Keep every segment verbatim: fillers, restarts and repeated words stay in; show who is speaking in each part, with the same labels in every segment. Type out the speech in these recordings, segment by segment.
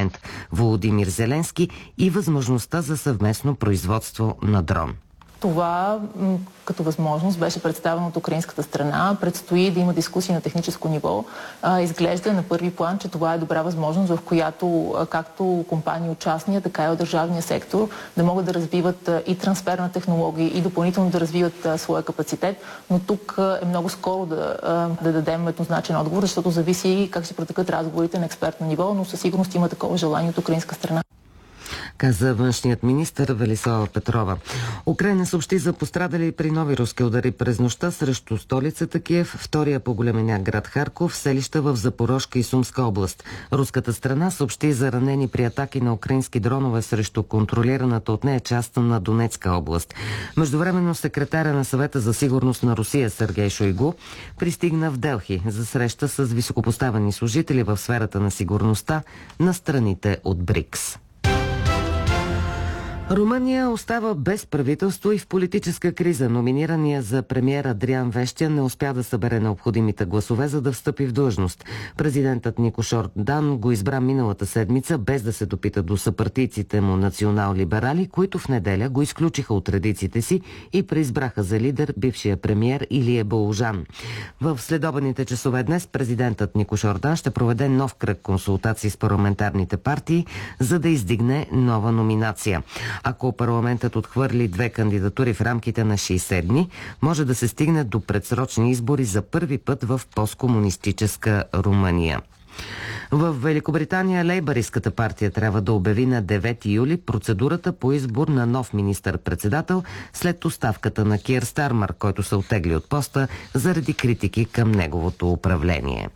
Speaker 1: президент Володимир Зеленски и възможността за съвместно производство на дрон.
Speaker 2: Това като възможност беше представено от украинската страна. Предстои да има дискусии на техническо ниво. А, изглежда на първи план, че това е добра възможност, в която както компании от частния, така и от държавния сектор да могат да развиват и трансфер на технологии и допълнително да развиват а, своя капацитет. Но тук е много скоро да, а, да дадем еднозначен отговор, защото зависи как ще протекат разговорите на експертно ниво, но със сигурност има такова желание от украинска страна,
Speaker 1: каза външният министър Велислава Петрова. Украйна съобщи за пострадали при нови руски удари през нощта срещу столицата Киев, втория по големина град Харков, селища в Запорожка и Сумска област. Руската страна съобщи за ранени при атаки на украински дронове срещу контролираната от нея част на Донецка област. Междувременно секретаря на Съвета за сигурност на Русия Сергей Шойгу пристигна в Делхи за среща с високопоставени служители в сферата на сигурността на страните от БРИКС. Румъния остава без правителство и в политическа криза. Номинирания за премиер Адриан Вещян не успя да събере необходимите гласове, за да встъпи в длъжност. Президентът Никошор Дан го избра миналата седмица, без да се допита до съпартийците му национал-либерали, които в неделя го изключиха от редиците си и преизбраха за лидер бившия премиер Илия Балужан. В следобедните часове днес президентът Никошор Дан ще проведе нов кръг консултации с парламентарните партии, за да издигне нова номинация. Ако парламентът отхвърли две кандидатури в рамките на шейсет дни, може да се стигне до предсрочни избори за първи път в посткомунистическа Румъния. В Великобритания лейбъристската партия трябва да обяви на девети юли процедурата по избор на нов министър-председател след оставката на Кир Стармър, който се оттегли от поста заради критики към неговото управление.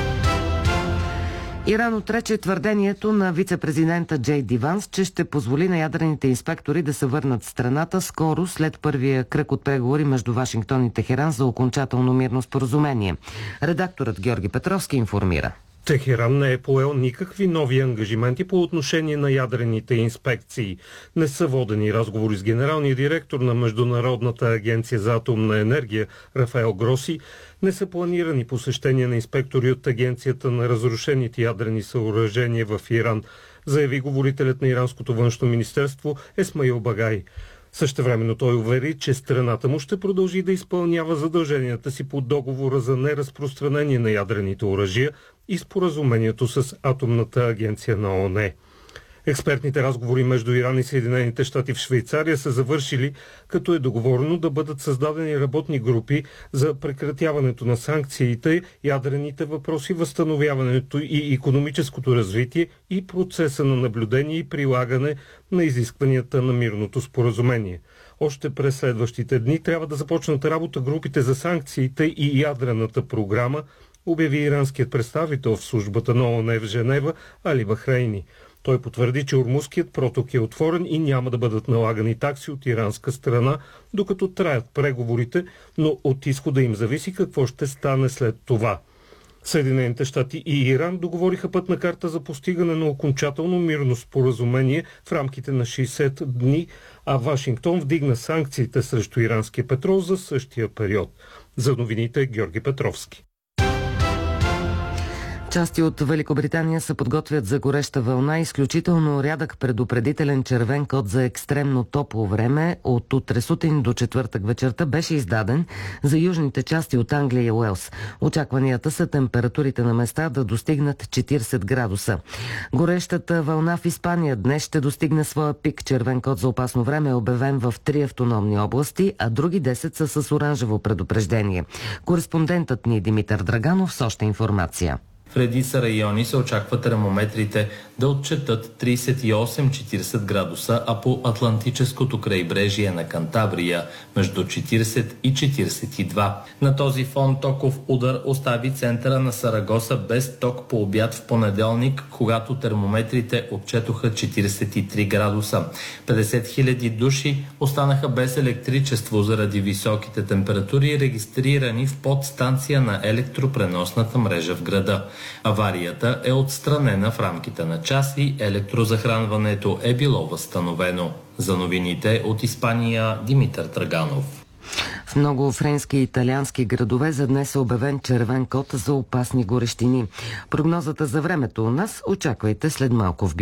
Speaker 1: Иран отрече твърдението на вице-президента Джей Ди Ванс, че ще позволи на ядрените инспектори да се върнат в страната скоро след първия кръг от преговори между Вашингтон и Техеран за окончателно мирно споразумение. Редакторът Георги Петровски информира.
Speaker 3: Техеран не е поел никакви нови ангажименти по отношение на ядрените инспекции. Не са водени разговори с генералния директор на Международната агенция за атомна енергия Рафаел Гроси. Не са планирани посещения на инспектори от Агенцията на разрушените ядрени съоръжения в Иран, заяви говорителят на иранското външно министерство Есмаил Багай. Същевременно той увери, че страната му ще продължи да изпълнява задълженията си по договора за неразпространение на ядрените оръжия и споразумението с Атомната агенция на ООН. Експертните разговори между Иран и Съединените щати в Швейцария са завършили, като е договорено да бъдат създадени работни групи за прекратяването на санкциите, ядрените въпроси, възстановяването и икономическото развитие и процеса на наблюдение и прилагане на изискванията на мирното споразумение. Още през следващите дни трябва да започнат работа групите за санкциите и ядрената програма, обяви иранският представител в службата на ООН в Женева Али Бахрейни. Той потвърди, че Ормузският проток е отворен и няма да бъдат налагани такси от иранска страна, докато траят преговорите, но от изхода им зависи какво ще стане след това. Съединените щати и Иран договориха пътна карта за постигане на окончателно мирно споразумение в рамките на шейсет дни, а Вашингтон вдигна санкциите срещу иранския петрол за същия период. За новините Георги Петровски.
Speaker 1: Части от Великобритания се подготвят за гореща вълна. Изключително рядък предупредителен червен код за екстремно топло време от утре сутрин до четвъртък вечерта беше издаден за южните части от Англия и Уелс. Очакванията са температурите на места да достигнат четирийсет градуса. Горещата вълна в Испания днес ще достигне своя пик. Червен код за опасно време е обявен в три автономни области, а други десет са с оранжево предупреждение. Кореспондентът ни Димитър Драганов с още информация.
Speaker 4: В редица райони се очаква термометрите да отчетат трийсет и осем до четирийсет градуса, а по Атлантическото крайбрежие на Кантабрия между четирийсет и четирийсет и два. На този фон токов удар остави центъра на Сарагоса без ток по обяд в понеделник, когато термометрите отчетоха четирийсет и три градуса. петдесет хиляди души останаха без електричество заради високите температури, регистрирани в подстанция на електропреносната мрежа в града. Аварията е отстранена в рамките на час и електрозахранването е било възстановено. За новините от Испания Димитър Драганов.
Speaker 1: В много френски и италиански градове за днес е обявен червен код за опасни горещини. Прогнозата за времето у нас очаквайте след малко в